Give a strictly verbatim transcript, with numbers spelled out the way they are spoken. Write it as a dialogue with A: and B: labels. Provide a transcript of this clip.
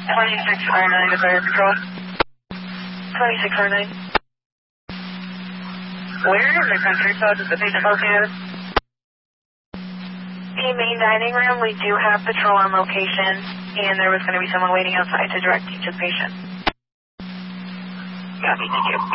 A: twenty-six R nine to Fire Patrol. twenty-six R nine. Where in the country club is the patient located? The main dining room, we do have patrol on location, and there was going to be someone waiting outside to direct you to the patient. Copy, thank you.